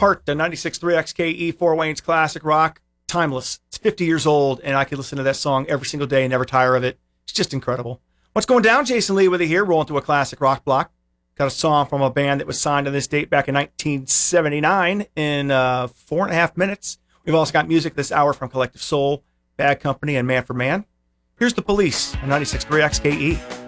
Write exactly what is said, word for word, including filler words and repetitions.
Heart, the ninety-six point three X K E, Fort Wayne's classic rock, timeless. It's fifty years old, and I could listen to that song every single day and never tire of it. It's just incredible. What's going down? Jason Lee with you here, rolling through a classic rock block. Got a song from a band that was signed on this date back in nineteen seventy-nine in uh, four and a half minutes. We've also got music this hour from Collective Soul, Bad Company, and Man for Man. Here's The Police on ninety-six point three X K E.